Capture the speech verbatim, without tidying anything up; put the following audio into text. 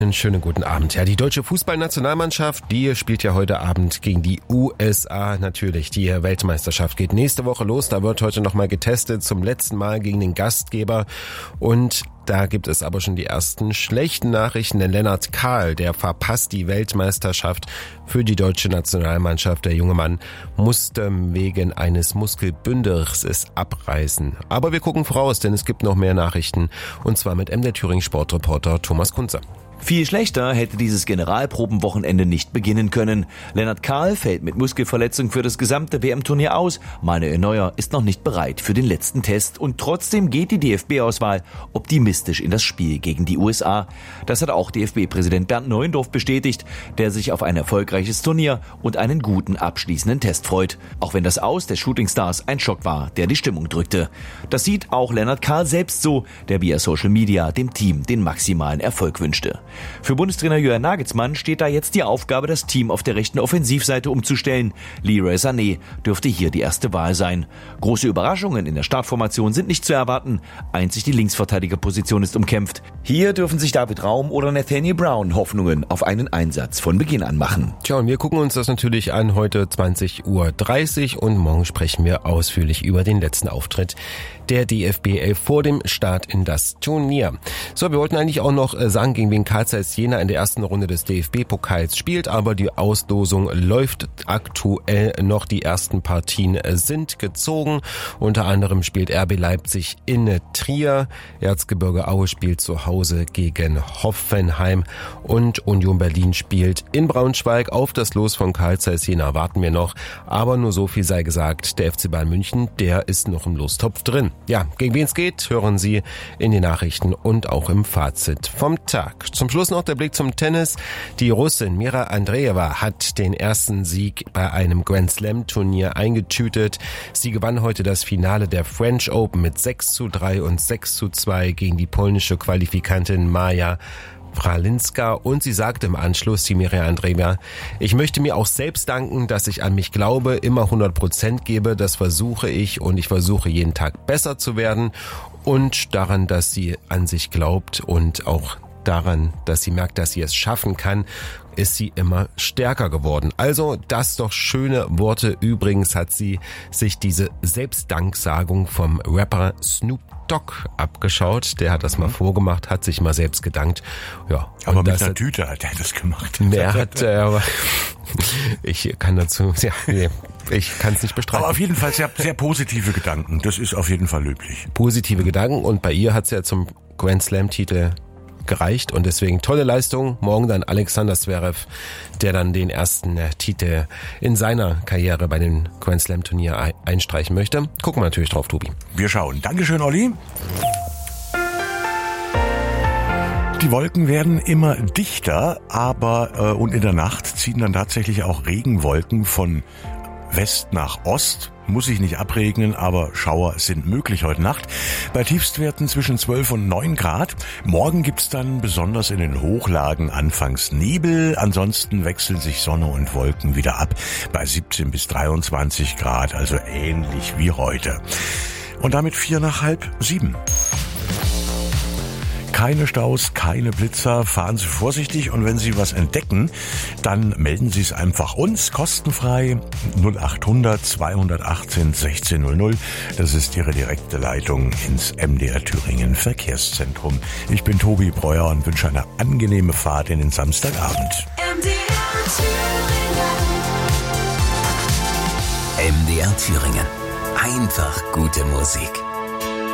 Einen schönen guten Abend. Ja, die deutsche Fußballnationalmannschaft, die spielt ja heute Abend gegen die U S A. Natürlich, die Weltmeisterschaft geht nächste Woche los. Da wird heute nochmal getestet, zum letzten Mal gegen den Gastgeber. Und da gibt es aber schon die ersten schlechten Nachrichten. Denn Lennart Kahl, der verpasst die Weltmeisterschaft für die deutsche Nationalmannschaft. Der junge Mann musste wegen eines Muskelbündelrisses abreisen. Aber wir gucken voraus, denn es gibt noch mehr Nachrichten. Und zwar mit M D R Thüringen Sportreporter Thomas Kunze. Viel schlechter hätte dieses Generalprobenwochenende nicht beginnen können. Lennart Kahl fällt mit Muskelverletzung für das gesamte W M-Turnier aus. Manuel Neuer ist noch nicht bereit für den letzten Test. Und trotzdem geht die D F B-Auswahl optimistisch in das Spiel gegen die U S A. Das hat auch D F B-Präsident Bernd Neuendorf bestätigt, der sich auf ein erfolgreiches Turnier und einen guten abschließenden Test freut. Auch wenn das Aus der Shootingstars ein Schock war, der die Stimmung drückte. Das sieht auch Lennart Kahl selbst so, der via Social Media dem Team den maximalen Erfolg wünschte. Für Bundestrainer Jürgen Nagelsmann steht da jetzt die Aufgabe, das Team auf der rechten Offensivseite umzustellen. Leroy Sané dürfte hier die erste Wahl sein. Große Überraschungen in der Startformation sind nicht zu erwarten. Einzig die Linksverteidigerposition ist umkämpft. Hier dürfen sich David Raum oder Nathaniel Brown Hoffnungen auf einen Einsatz von Beginn an machen. Tja, und wir gucken uns das natürlich an heute zwanzig Uhr dreißig und morgen sprechen wir ausführlich über den letzten Auftritt der D F B elf vor dem Start in das Turnier. So, wir wollten eigentlich auch noch sagen, gegen wen Karl Zeiss Jena in der ersten Runde des D F B-Pokals spielt, aber die Auslosung läuft aktuell noch. Die ersten Partien sind gezogen. Unter anderem spielt R B Leipzig in Trier, Erzgebirge Aue spielt zu Hause gegen Hoffenheim und Union Berlin spielt in Braunschweig. Auf das Los von Karl Zeiss Jena warten wir noch, aber nur so viel sei gesagt, der F C Bayern München, der ist noch im Lostopf drin. Ja, gegen wen es geht, hören Sie in den Nachrichten und auch im Fazit vom Tag. Zum Schluss noch der Blick zum Tennis. Die Russin Mira Andreeva hat den ersten Sieg bei einem Grand Slam Turnier eingetütet. Sie gewann heute das Finale der French Open mit sechs zu drei und sechs zu zwei gegen die polnische Qualifikantin Maja Fralinska, und sie sagte im Anschluss, die Mira Andreeva: Ich möchte mir auch selbst danken, dass ich an mich glaube, immer hundert Prozent gebe, das versuche ich und ich versuche jeden Tag besser zu werden, und daran, dass sie an sich glaubt und auch daran, dass sie merkt, dass sie es schaffen kann, ist sie immer stärker geworden. Also das doch schöne Worte. Übrigens hat sie sich diese Selbstdanksagung vom Rapper Snoop Dogg abgeschaut. Der hat das mal vorgemacht, hat sich mal selbst gedankt. Ja, aber mit einer Tüte hat er das gemacht. Er hat, äh, aber ich kann dazu, ja, nee, ich kann es nicht bestreiten. Aber auf jeden Fall sehr, sehr positive Gedanken. Das ist auf jeden Fall löblich. Positive Gedanken, und bei ihr hat es ja zum Grand Slam Titel gereicht, und deswegen tolle Leistung. Morgen dann Alexander Zverev, der dann den ersten äh, Titel in seiner Karriere bei dem Grand Slam Turnier ein- einstreichen möchte. Gucken wir natürlich drauf, Tobi. Wir schauen. Dankeschön, Olli. Die Wolken werden immer dichter, aber äh, und in der Nacht ziehen dann tatsächlich auch Regenwolken von West nach Ost. Muss sich nicht abregnen, aber Schauer sind möglich heute Nacht. Bei Tiefstwerten zwischen zwölf und neun Grad. Morgen gibt's dann besonders in den Hochlagen anfangs Nebel. Ansonsten wechseln sich Sonne und Wolken wieder ab bei siebzehn bis dreiundzwanzig Grad, also ähnlich wie heute. Und damit vier nach halb sieben. Keine Staus, keine Blitzer, fahren Sie vorsichtig, und wenn Sie was entdecken, dann melden Sie es einfach uns, kostenfrei, null acht hundert zweihundertachtzehn sechzehn null null. Das ist Ihre direkte Leitung ins M D R Thüringen Verkehrszentrum. Ich bin Tobi Breuer und wünsche eine angenehme Fahrt in den Samstagabend. M D R Thüringen. M D R Thüringen. Einfach gute Musik.